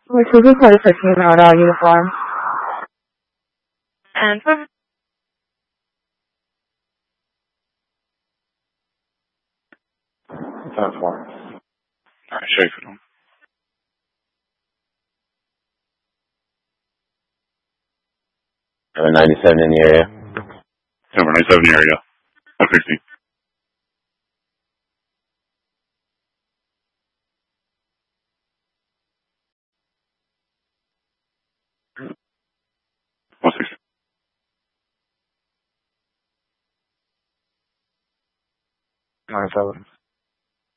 Which is a part of 15 Rodall uniform. And for That's one. Alright, shape it on. Number 97 in the area. Number 97 in the area. 160. Nine 7.